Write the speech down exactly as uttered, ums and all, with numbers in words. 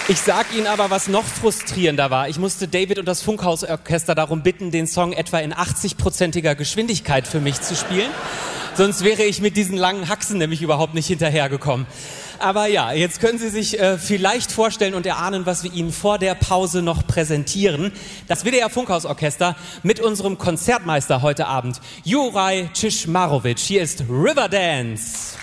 Ich sag Ihnen aber, was noch frustrierender war. Ich musste David und das Funkhausorchester darum bitten, den Song etwa in achtzig-prozentiger Geschwindigkeit für mich zu spielen. Sonst wäre ich mit diesen langen Haxen nämlich überhaupt nicht hinterhergekommen. Aber ja, jetzt können Sie sich äh, vielleicht vorstellen und erahnen, was wir Ihnen vor der Pause noch präsentieren. Das W D R Funkhausorchester mit unserem Konzertmeister heute Abend, Juraj Czichmarowicz. Hier ist Riverdance.